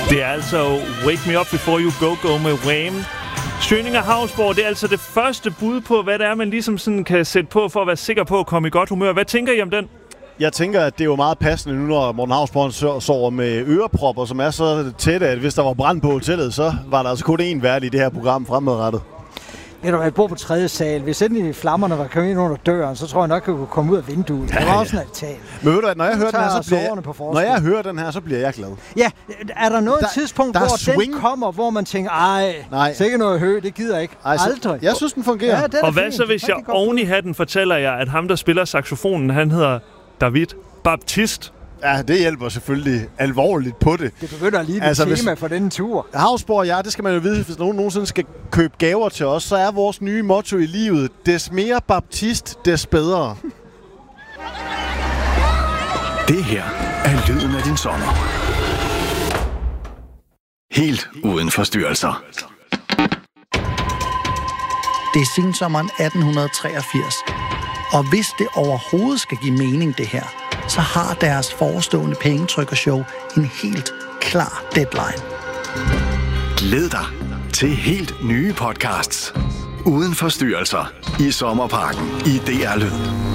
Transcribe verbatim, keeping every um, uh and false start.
Det er altså Wake Me Up Before You Go Go med Wham. Schrödinger Havsborg, det er altså det første bud på, hvad det er, man ligesom sådan kan sætte på for at være sikker på at komme i godt humør. Hvad tænker I om den? Jeg tænker, at det er jo meget passende nu, når Morten Havsborg sover med ørepropper, som er så tætte, at hvis der var brand på hotellet, så var der altså kun én vært i det her program fremadrettet. Ved du, jeg bor på tredje sal. Hvis endelig flammerne var kommet ind under døren, så tror jeg nok, at jeg kunne komme ud af vinduet. Ja, det var ja. også en altan. Men ved du, at når jeg hører den her, så bliver jeg, når når jeg hører den her, så bliver jeg glad. Ja, er der noget der, tidspunkt, der hvor swing. den kommer, hvor man tænker, ej, Nej. sikkert noget højt, det gider jeg ikke. Ej, så, Aldrig. Jeg synes, den fungerer. Ja, den og hvad fint. så, hvis jeg oven i hatten fortæller jer, at ham, der spiller saxofonen, han hedder David Baptiste? Ja, det hjælper selvfølgelig alvorligt på det. Det begynder lige altså, det tema hvis, for denne tur. Havsborg, ja, det skal man jo vide, hvis nogen nogensinde skal købe gaver til os, så er vores nye motto i livet, des mere baptist, des bedre. Det her er lyden af din sommer. Helt uden forstyrrelser. Det er sensommeren atten treogfirs, og hvis det overhovedet skal give mening, det her, så har deres forestående pengetrykkershow en helt klar deadline. Glæd dig til helt nye podcasts. Uden forstyrrelser i Sommerparken i D R Lyd.